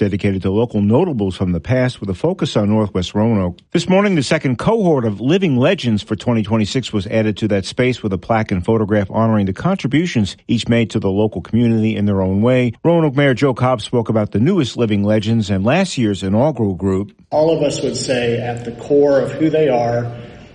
dedicated to local notables from the past with a focus on Northwest Roanoke. This morning, the second cohort of Living Legends for 2026 was added to that space with a plaque and photograph honoring the contributions each made to the local community in their own way. Roanoke Mayor Joe Cobb spoke about the newest Living Legends and last year's inaugural group. All of us would say at the core of who they are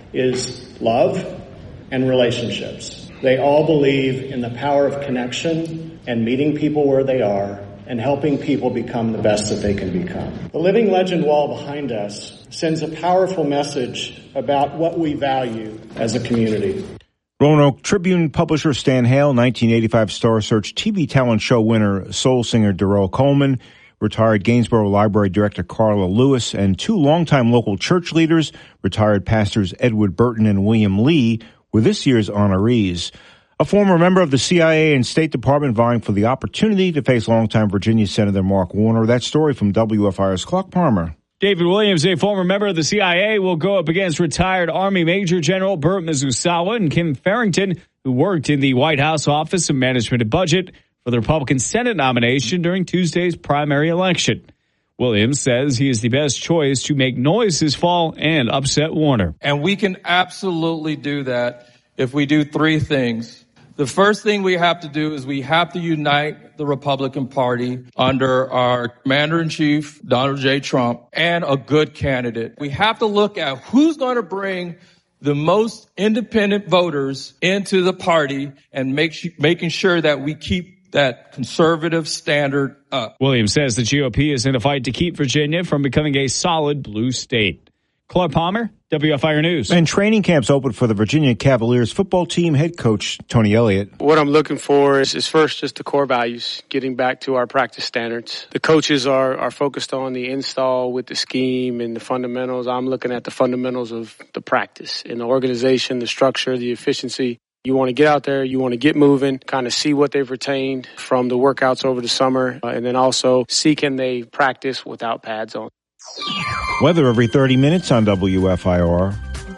is love and relationships. They all believe in the power of connection and meeting people where they are and helping people become the best that they can become. The Living Legend wall behind us sends a powerful message about what we value as a community. Roanoke Tribune publisher Stan Hale, 1985 Star Search TV talent show winner soul singer Darrell Coleman, retired Gainsborough Library Director Carla Lewis, and two longtime local church leaders, retired pastors Edward Burton and William Lee, were this year's honorees. A former member of the CIA and State Department vying for the opportunity to face longtime Virginia Senator Mark Warner. That story from WFIR's Clark Palmer. David Williams, a former member of the CIA, will go up against retired Army Major General Burt Mizusawa and Kim Farrington, who worked in the White House Office of Management and Budget for the Republican Senate nomination during Tuesday's primary election. Williams says he is the best choice to make noise this fall and upset Warner. And we can absolutely do that if we do three things. The first thing we have to do is we have to unite the Republican Party under our Commander-in-Chief, Donald J. Trump, and a good candidate. We have to look at who's going to bring the most independent voters into the party and making sure that we keep that conservative standard up. Williams says the GOP is in a fight to keep Virginia from becoming a solid blue state. Clark Palmer, WFIR News. And training camps open for the Virginia Cavaliers football team head coach Tony Elliott. What I'm looking for is first just the core values, getting back to our practice standards. The coaches are focused on the install with the scheme and the fundamentals. I'm looking at the fundamentals of the practice and the organization, the structure, the efficiency. You want to get out there, you want to get moving, kind of see what they've retained from the workouts over the summer, and then also see can they practice without pads on. Weather every 30 minutes on WFIR.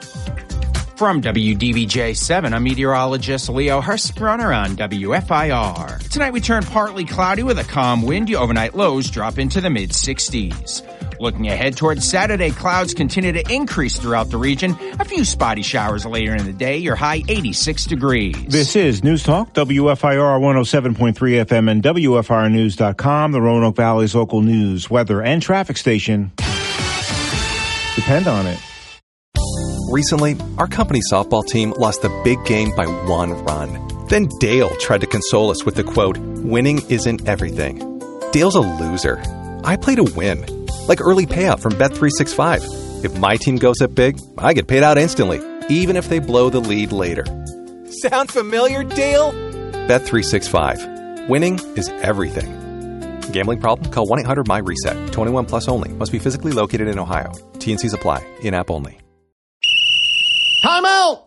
From WDVJ-7, I'm meteorologist Leo Hurstrunner on WFIR. Tonight we turn partly cloudy with a calm wind. Your overnight lows drop into the mid-60s. Looking ahead towards Saturday, clouds continue to increase throughout the region. A few spotty showers later in the day. Your high 86 degrees. This is News Talk, WFIR 107.3 FM and WFIRnews.com, the Roanoke Valley's local news, weather, and traffic station. Depend on it. Recently, our company softball team lost a big game by 1 run. Then Dale tried to console us with the quote, "Winning isn't everything." Dale's a loser. I play to win. Like early payout from Bet365. If my team goes up big, I get paid out instantly, even if they blow the lead later. Sound familiar, Dale? Bet365. Winning is everything. Gambling problem? Call 1-800-MY-RESET. 21 plus only. Must be physically located in Ohio. T&Cs apply. In-app only. Time out!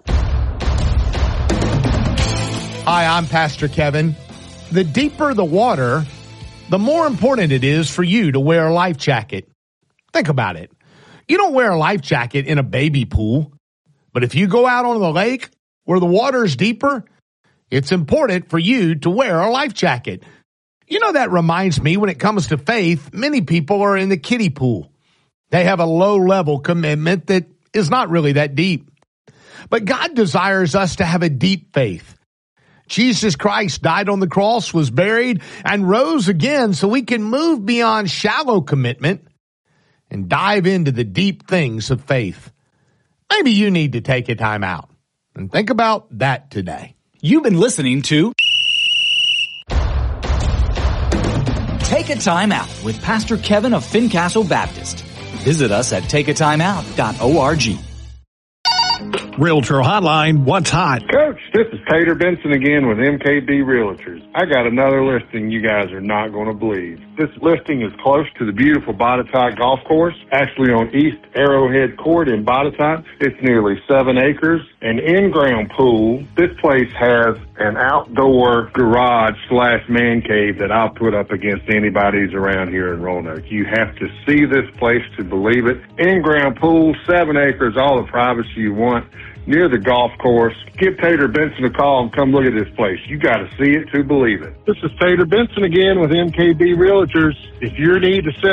Hi, I'm Pastor Kevin. The deeper the water, the more important it is for you to wear a life jacket. Think about it. You don't wear a life jacket in a baby pool, but if you go out on the lake where the water is deeper, it's important for you to wear a life jacket. You know, that reminds me, when it comes to faith, many people are in the kiddie pool. They have a low-level commitment that is not really that deep. But God desires us to have a deep faith. Jesus Christ died on the cross, was buried, and rose again so we can move beyond shallow commitment and dive into the deep things of faith. Maybe you need to take a time out and think about that today. You've been listening to Take a Time Out with Pastor Kevin of Fincastle Baptist. Visit us at takeatimeout.org. Realtor Hotline, what's hot? Coach, this is Tater Benson again with MKB Realtors. I got another listing you guys are not going to believe. This listing is close to the beautiful Botetourt Golf Course, actually on East Arrowhead Court in Botetourt. It's nearly 7 acres, an in-ground pool. This place has an outdoor garage / man cave that I'll put up against anybody's around here in Roanoke. You have to see this place to believe it. In-ground pool, 7 acres, all the privacy you want, near the golf course. Give Tater Benson a call and come look at this place. You got to see it to believe it. This is Tater Benson again with MKB Realtors. If you need to sell